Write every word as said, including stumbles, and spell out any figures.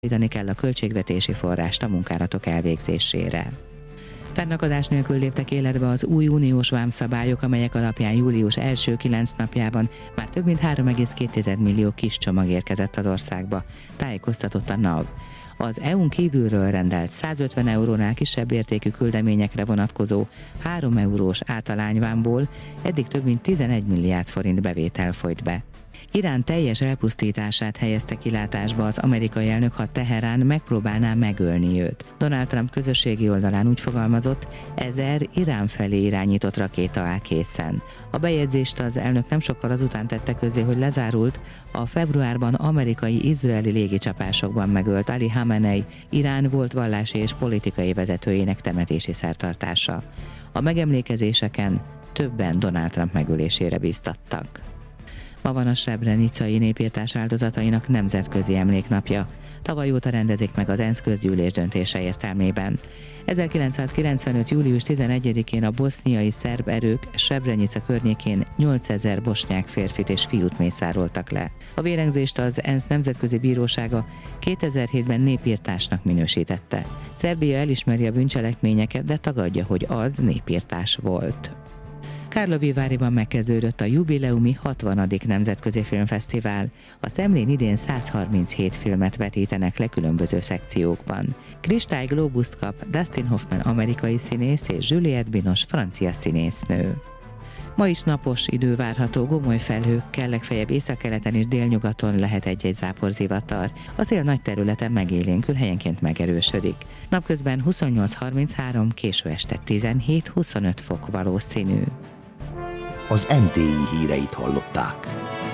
biztosítani kell a költségvetési forrást a munkálatok elvégzésére. Fennakadás nélkül léptek életbe az új uniós vámszabályok, amelyek alapján július első kilenc napjában már több mint három egész két millió kis csomag érkezett az országba, tájékoztatott a NAV. Az é u-n kívülről rendelt százötven eurónál kisebb értékű küldeményekre vonatkozó három eurós általányvámból eddig több mint tizenegy milliárd forint bevétel folyt be. Irán teljes elpusztítását helyezte kilátásba az amerikai elnök, ha Teherán megpróbálná megölni őt. Donald Trump közösségi oldalán úgy fogalmazott, ezer Irán felé irányított rakéta áll készen. A bejegyzést az elnök nem sokkal azután tette közzé, hogy lezárult a februárban amerikai-izraeli légicsapásokban megölt Ali Khamenei, Irán volt vallási és politikai vezetőjének temetési szertartása. A megemlékezéseken többen Donald Trump megölésére bíztattak. Ma van a srebrenicai népirtás áldozatainak nemzetközi emléknapja. Tavaly óta rendezik meg az ENSZ közgyűlés döntése értelmében. ezerkilencszázkilencvenöt. július tizenegyedikén a boszniai szerb erők Srebrenica környékén nyolcezer bosnyák férfit és fiút mészároltak le. A vérengzést az ENSZ nemzetközi bírósága kétezer-hétben népirtásnak minősítette. Szerbia elismeri a bűncselekményeket, de tagadja, hogy az népirtás volt. Karlovy-Varyban megkezdődött a jubileumi hatvanadik nemzetközi filmfesztivál. A Szemlén idén száz harminchét filmet vetítenek le különböző szekciókban. Kristály Glóbuszt kap Dustin Hoffman amerikai színész és Juliette Binoche francia színésznő. Ma is napos idő várható, gomoly felhőkkel, legfeljebb északkeleten és délnyugaton lehet egy-egy záporzivatar. A szél nagy területen megélénkül, helyenként megerősödik. Napközben huszonnyolc harminchárom, késő este tizenhét huszonöt fok valószínű. Az em té i híreit hallották.